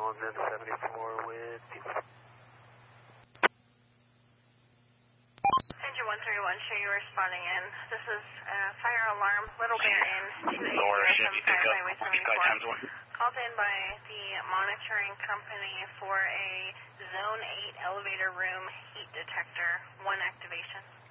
Collins in 74 with people. Engine 131, show you responding in. This is fire alarm, Little Bear Inn, 2807 Highway 74. Called in by the monitoring company for a Zone 8 elevator room heat detector, 1 activation.